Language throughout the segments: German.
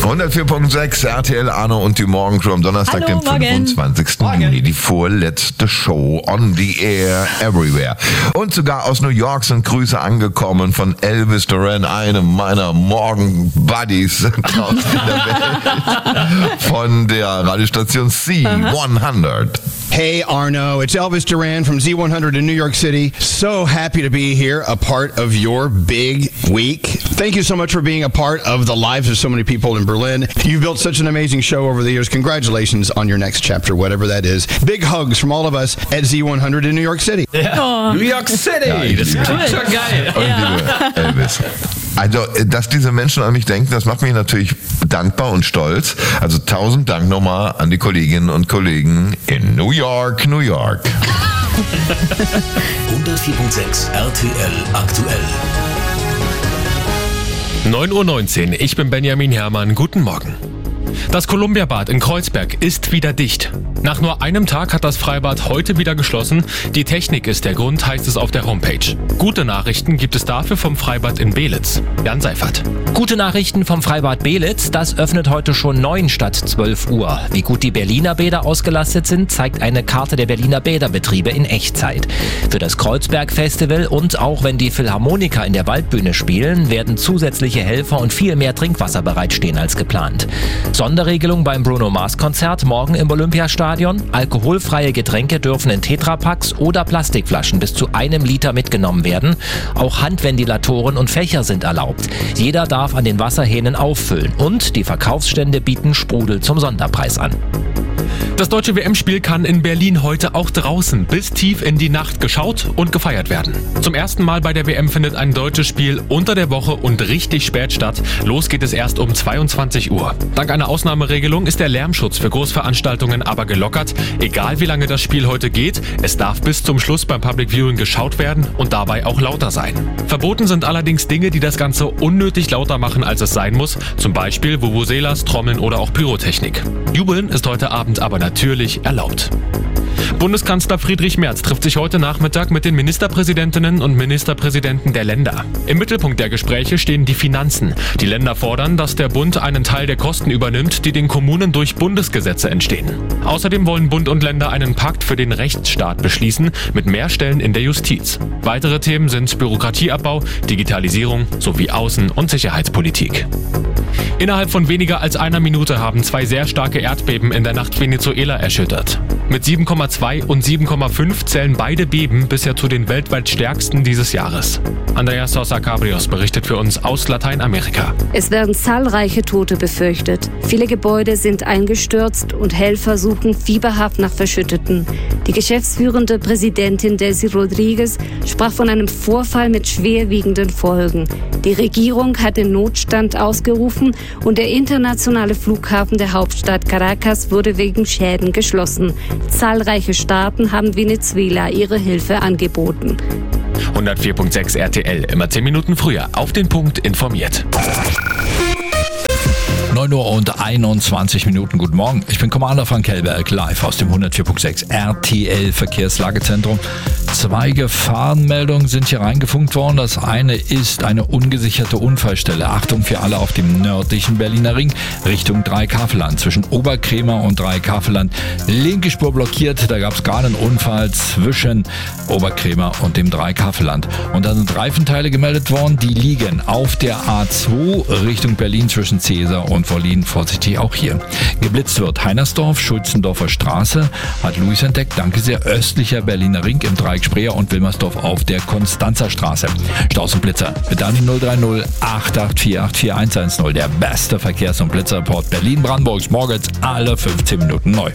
104.6 RTL Arno und die Morgencrew am Donnerstag, Hallo, dem 25. Juni. Die vorletzte Show on the air everywhere. Und sogar aus New York sind Grüße angekommen von Elvis Duran, einem meiner Morgen-Buddies draußen in der Welt, von der Radiostation C100. Hey Arno, it's Elvis Duran from Z100 in New York City. So happy to be here, a part of your big week. Thank you so much for being a part of the lives of so many people in Berlin. You've built such an amazing show over the years. Congratulations on your next chapter, whatever that is. Big hugs from all of us at Z100 in New York City. Ja. New York City, Ja, das klingt schon geil. Und liebe Elvis. Also, dass diese Menschen an mich denken, das macht mich natürlich dankbar und stolz. Also 1000 Dank nochmal an die Kolleginnen und Kollegen in New York, New York. 104.6 RTL aktuell. 9:19 Uhr, ich bin Benjamin Herrmann, guten Morgen. Das Columbia-Bad in Kreuzberg ist wieder dicht. Nach nur einem Tag hat das Freibad heute wieder geschlossen. Die Technik ist der Grund, heißt es auf der Homepage. Gute Nachrichten gibt es dafür vom Freibad in Belitz. Jan Seifert. Gute Nachrichten vom Freibad Belitz, das öffnet heute schon 9 statt 12 Uhr. Wie gut die Berliner Bäder ausgelastet sind, zeigt eine Karte der Berliner Bäderbetriebe in Echtzeit. Für das Kreuzberg-Festival und auch wenn die Philharmoniker in der Waldbühne spielen, werden zusätzliche Helfer und viel mehr Trinkwasser bereitstehen als geplant. Sonderregelung beim Bruno Mars Konzert morgen im Olympiastadion. Alkoholfreie Getränke dürfen in Tetrapacks oder Plastikflaschen bis zu 1 Liter mitgenommen werden. Auch Handventilatoren und Fächer sind erlaubt. Jeder darf an den Wasserhähnen auffüllen und die Verkaufsstände bieten Sprudel zum Sonderpreis an. Das deutsche WM-Spiel kann in Berlin heute auch draußen bis tief in die Nacht geschaut und gefeiert werden. Zum ersten Mal bei der WM findet ein deutsches Spiel unter der Woche und richtig spät statt. Los geht es erst um 22 Uhr. Dank einer Ausnahmeregelung ist der Lärmschutz für Großveranstaltungen aber gelockert. Egal wie lange das Spiel heute geht, es darf bis zum Schluss beim Public Viewing geschaut werden und dabei auch lauter sein. Verboten sind allerdings Dinge, die das Ganze unnötig lauter machen, als es sein muss. Zum Beispiel Vuvuzelas, Trommeln oder auch Pyrotechnik. Jubeln ist heute Abend aber natürlich erlaubt. Bundeskanzler Friedrich Merz trifft sich heute Nachmittag mit den Ministerpräsidentinnen und Ministerpräsidenten der Länder. Im Mittelpunkt der Gespräche stehen die Finanzen. Die Länder fordern, dass der Bund einen Teil der Kosten übernimmt, die den Kommunen durch Bundesgesetze entstehen. Außerdem wollen Bund und Länder einen Pakt für den Rechtsstaat beschließen, mit mehr Stellen in der Justiz. Weitere Themen sind Bürokratieabbau, Digitalisierung sowie Außen- und Sicherheitspolitik. Innerhalb von weniger als einer Minute haben 2 sehr starke Erdbeben in der Nacht Venezuela erschüttert. Mit 7,2 und 7,5 zählen beide Beben bisher zu den weltweit stärksten dieses Jahres. Andrea Sosa Cabrios berichtet für uns aus Lateinamerika. Es werden zahlreiche Tote befürchtet. Viele Gebäude sind eingestürzt und Helfer suchen fieberhaft nach Verschütteten. Die geschäftsführende Präsidentin Delcy Rodriguez sprach von einem Vorfall mit schwerwiegenden Folgen. Die Regierung hat den Notstand ausgerufen und der internationale Flughafen der Hauptstadt Caracas wurde wegen Schäden geschlossen. Zahlreiche Staaten haben Venezuela ihre Hilfe angeboten. 104.6 RTL, immer 10 Minuten früher, auf den Punkt informiert. 9 Uhr und 21 Minuten. Guten Morgen. Ich bin Commander Frank Hellberg, live aus dem 104.6 RTL Verkehrslagezentrum. 2 Gefahrenmeldungen sind hier reingefunkt worden. Das eine ist eine ungesicherte Unfallstelle. Achtung für alle auf dem nördlichen Berliner Ring Richtung Dreikafelland. Zwischen Oberkrämer und Dreikafeland. Linke Spur blockiert. Da gab es gerade einen Unfall zwischen Oberkrämer und dem Dreikafeland. Und da sind Reifenteile gemeldet worden. Die liegen auf der A2 Richtung Berlin zwischen Cäsar und Vorlien. Vorsichtig auch hier. Geblitzt wird Heinersdorf, Schulzendorfer Straße, hat Luis entdeckt. Danke sehr. Östlicher Berliner Ring im Dreieck Spreer und Wilmersdorf auf der Konstanzer Straße. Staus und Blitzer. Bitte an die 030 884 84110. Der beste Verkehrs- und Blitzerreport Berlin-Brandenburgs. Morgens alle 15 Minuten neu.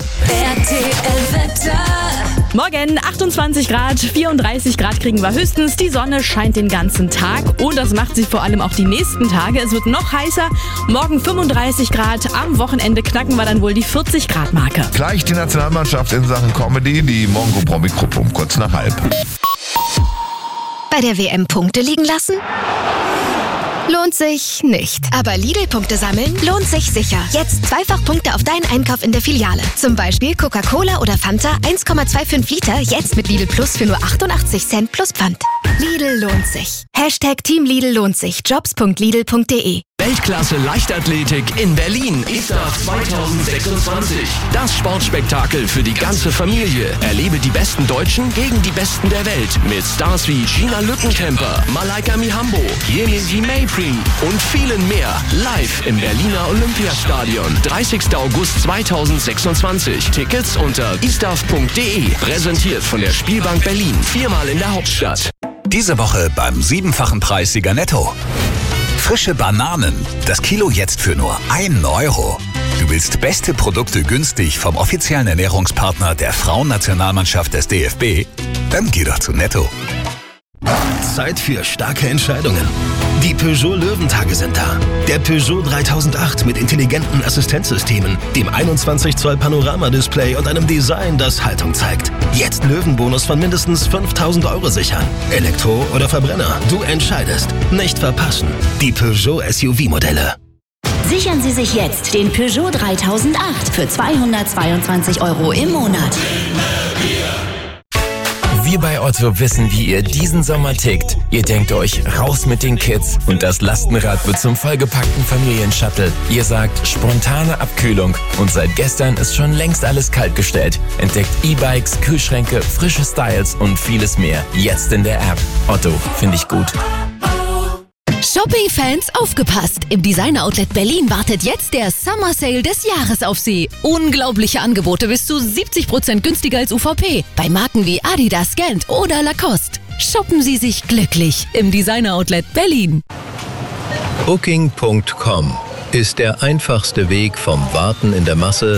Morgen 28 Grad, 34 Grad kriegen wir höchstens. Die Sonne scheint den ganzen Tag und das macht sich vor allem auch die nächsten Tage. Es wird noch heißer. Morgen 35 Grad. Am Wochenende knacken wir dann wohl die 40 Grad Marke. Gleich die Nationalmannschaft in Sachen Comedy, die Mongo Promi Gruppe um kurz nach halb. Bei der WM Punkte liegen lassen? Lohnt sich nicht. Aber Lidl-Punkte sammeln lohnt sich sicher. Jetzt Zweifach-Punkte auf deinen Einkauf in der Filiale. Zum Beispiel Coca-Cola oder Fanta 1,25 Liter, jetzt mit Lidl Plus für nur 88 Cent plus Pfand. Lidl lohnt sich. #Team Lidl lohnt sich. Jobs.lidl.de Weltklasse Leichtathletik in Berlin. ISTAF 2026. Das Sportspektakel für die ganze Familie. Erlebe die besten Deutschen gegen die besten der Welt. Mit Stars wie Gina Lückenkämper, Malaika Mihambo, Yemisi Maypri und vielen mehr. Live im Berliner Olympiastadion. 30. August 2026. Tickets unter istaf.de. Präsentiert von der Spielbank Berlin. 4-mal in der Hauptstadt. Diese Woche beim 7-fachen Preissieger Netto. Frische Bananen. Das Kilo jetzt für nur 1 Euro. Du willst beste Produkte günstig vom offiziellen Ernährungspartner der Frauennationalmannschaft des DFB? Dann geh doch zu Netto. Zeit für starke Entscheidungen. Die Peugeot Löwentage sind da. Der Peugeot 3008 mit intelligenten Assistenzsystemen, dem 21 Zoll Panoramadisplay und einem Design, das Haltung zeigt. Jetzt Löwenbonus von mindestens 5.000 Euro sichern. Elektro oder Verbrenner, du entscheidest. Nicht verpassen. Die Peugeot SUV-Modelle. Sichern Sie sich jetzt den Peugeot 3008 für 222 Euro im Monat. Wir bei Otto wissen, wie ihr diesen Sommer tickt. Ihr denkt euch, raus mit den Kids und das Lastenrad wird zum vollgepackten Familienshuttle. Ihr sagt, spontane Abkühlung und seit gestern ist schon längst alles kaltgestellt. Entdeckt E-Bikes, Kühlschränke, frische Styles und vieles mehr. Jetzt in der App. Otto, finde ich gut. Shopping-Fans, aufgepasst! Im Designer-Outlet Berlin wartet jetzt der Summer Sale des Jahres auf Sie. Unglaubliche Angebote bis zu 70% günstiger als UVP. Bei Marken wie Adidas, Gant oder Lacoste. Shoppen Sie sich glücklich im Designer-Outlet Berlin. Booking.com ist der einfachste Weg vom Warten in der Masse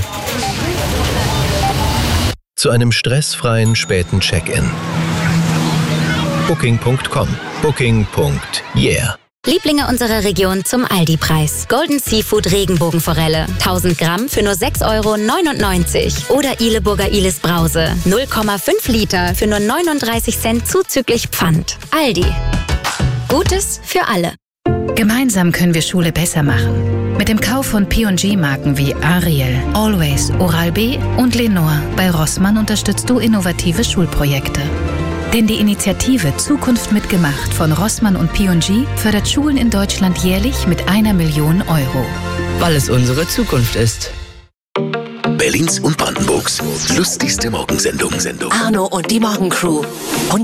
zu einem stressfreien späten Check-in. Booking.com. Booking.yeah. Lieblinge unserer Region zum Aldi-Preis. Golden Seafood Regenbogenforelle. 1000 Gramm für nur 6,99 € Oder Ihleburger Ihles Brause. 0,5 Liter für nur 39 Cent zuzüglich Pfand. Aldi. Gutes für alle. Gemeinsam können wir Schule besser machen. Mit dem Kauf von P&G-Marken wie Ariel, Always, Oral-B und Lenore bei Rossmann unterstützt du innovative Schulprojekte. Denn die Initiative Zukunft mitgemacht von Rossmann und P&G fördert Schulen in Deutschland jährlich mit 1 Million Euro. Weil es unsere Zukunft ist. Berlins und Brandenburgs lustigste Morgensendung. Arno und die Morgencrew. 100